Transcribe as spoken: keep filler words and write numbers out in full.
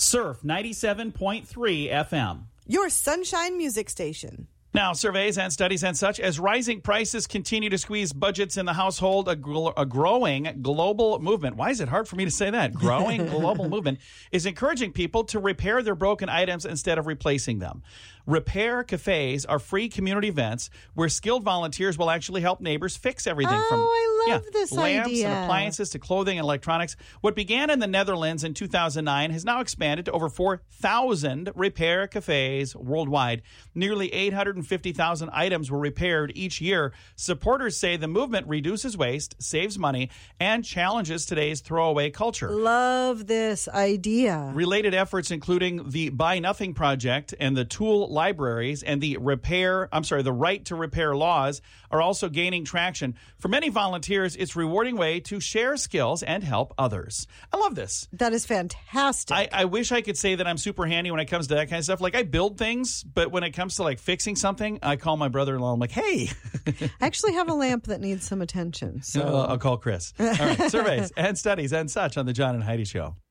Surf ninety-seven point three F M. Your Sunshine Music Station. Now, surveys and studies and such, as rising prices continue to squeeze budgets in the household, a, gl- a growing global movement, why is it hard for me to say that? Growing global movement is encouraging people to repair their broken items instead of replacing them. Repair cafes are free community events where skilled volunteers will actually help neighbors fix everything oh, from I love yeah, this lamps idea. and appliances to clothing and electronics. What began in the Netherlands in two thousand nine has now expanded to over four thousand repair cafes worldwide. Nearly eight hundred fifty thousand items were repaired each year. Supporters say the movement reduces waste, saves money, and challenges today's throwaway culture. Love this idea. Related efforts including the Buy Nothing Project and the Tool Libraries and the repair, I'm sorry, the Right to Repair laws are also gaining traction. For many volunteers, it's a rewarding way to share skills and help others. I love this. That is fantastic. I, I wish I could say that I'm super handy when it comes to that kind of stuff. Like, I build things, but when it comes to like fixing something, I call my brother-in-law. I'm like, hey. I actually have a lamp that needs some attention. So I'll, I'll call Chris. All right, surveys and studies and such on the John and Heidi Show.